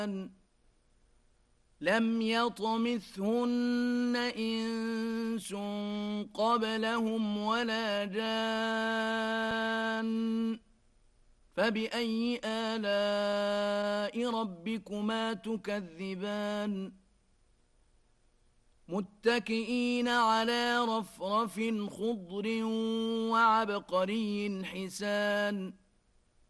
لم يطمثهن إنس قبلهم ولا جان فبأي آلاء ربكما تكذبان متكئين على رفرف خضر وعبقري حسان